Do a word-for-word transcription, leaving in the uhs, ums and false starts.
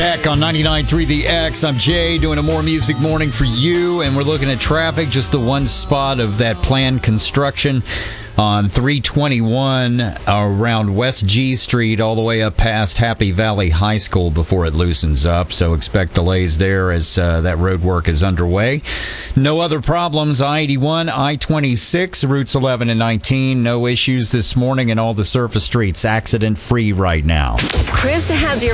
Back on ninety-nine point three The X, I'm Jay doing a More Music Morning for you, and we're looking at traffic, just the one spot of that planned construction on three twenty-one around West G Street all the way up past Happy Valley High School before it loosens up, so expect delays there as uh, that road work is underway. No other problems. I eighty-one, I twenty-six, routes eleven and nineteen, no issues this morning, and all the surface streets accident-free right now. Chris has your